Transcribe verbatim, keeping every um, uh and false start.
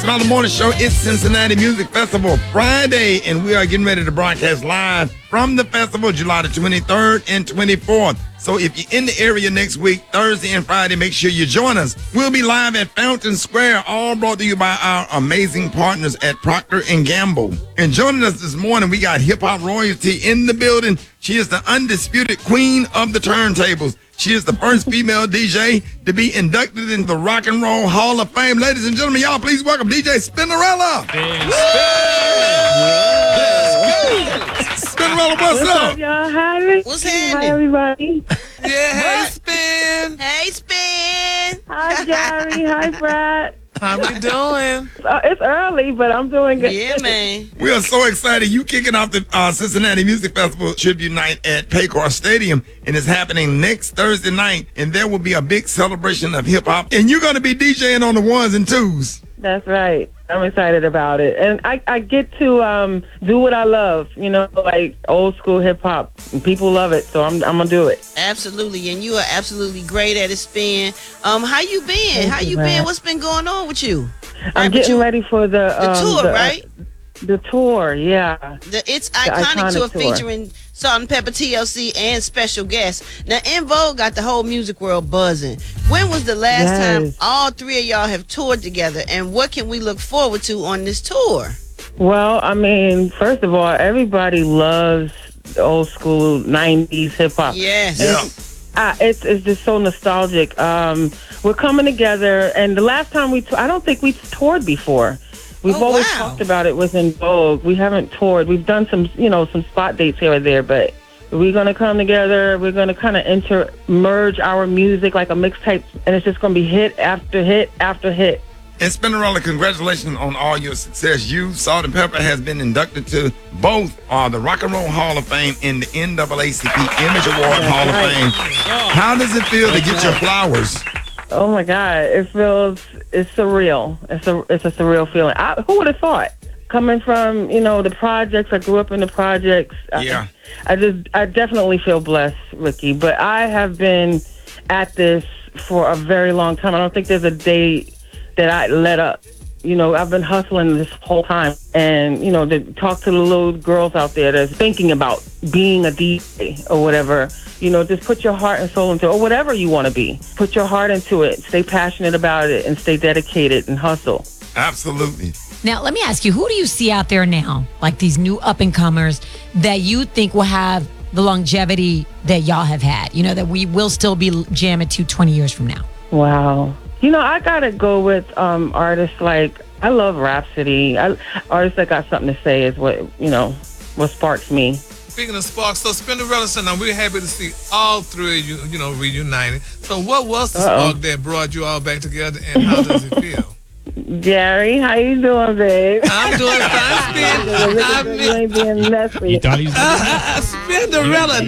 Smiley Morning Show. It's Cincinnati Music Festival Friday, and we are getting ready to broadcast live from the festival July the twenty-third and twenty-fourth. So if you're in the area next week, Thursday and Friday, make sure you join us. We'll be live at Fountain Square, all brought to you by our amazing partners at Procter and Gamble. And joining us this morning, we got hip hop royalty in the building. She is the undisputed queen of the turntables. She is the first female D J to be inducted into the Rock and Roll Hall of Fame. Ladies and gentlemen, y'all please welcome D J Spinderella. Spinderella, what's, what's up? up, y'all? Hi. What's Hi, happening? everybody. Yeah, hey, Spin. Hey, Spin. Hi, Gary. Hi, Brad. How we doing? Uh, it's early, but I'm doing good. Yeah, man. We are so excited. You kicking off the uh, Cincinnati Music Festival tribute night at Paycor Stadium, and it's happening next Thursday night, and there will be a big celebration of hip-hop, and you're going to be DJing on the ones and twos. That's right. I'm excited about it. And I, I get to um, do what I love, you know, like old school hip hop. People love it, so I'm I'm going to do it. Absolutely. And you are absolutely great at it, Spin. Um, how you been? Thank how you, you man. been? What's been going on with you? I'm Right, but getting you- ready for the... The um, tour, the, uh, right? the tour, yeah. The It's Iconic, Iconic Tour Tour. featuring Salt and Pepper T L C and special guests. Now, En Vogue got the whole music world buzzing. When was the last Yes. time all three of y'all have toured together, and what can we look forward to on this tour? Well, I mean, first of all, everybody loves the old school nineties hip hop. Yes. Yeah. Uh, it's it's just so nostalgic. Um, we're coming together, and the last time we, t- I don't think we toured before. We've Oh, always wow. talked about it with En Vogue. We haven't toured. We've done some, you know, some spot dates here or there, but we're gonna come together. We're gonna kind of inter merge our music like a mixtape, and it's just gonna be hit after hit after hit. And Spinderella, congratulations on all your success. You, Salt and Pepper, has been inducted to both uh, the Rock and Roll Hall of Fame and the N double A C P Image Award Hall of right. Fame. How does it feel to get your flowers? Oh my God, it feels it's surreal. It's a it's a surreal feeling. I, who would have thought? Coming from, you know, the projects, I grew up in the projects. Yeah. I, I just I definitely feel blessed, Ricky. But I have been at this for a very long time. I don't think there's a day that I let up. You know, I've been hustling this whole time, and you know, to talk to the little girls out there that's thinking about being a D J or whatever. You know, just put your heart and soul into it, or whatever you want to be. Put your heart into it. Stay passionate about it, and stay dedicated and hustle. Absolutely. Now, let me ask you, who do you see out there now, like these new up-and-comers, that you think will have the longevity that y'all have had? You know, that we will still be jamming to twenty years from now? Wow. You know, I gotta go with um, artists like, I love Rhapsody. I, artists that got something to say is what, you know, what sparks me. Speaking of sparks, so Spinderella, so now we're happy to see all three of you, you know, reunited. So what was the Uh-oh. spark that brought you all back together, and how does it feel? Gary, how you doing, babe? I'm doing fine, Spin. I You ain't being messy. You thought he was Spinderella.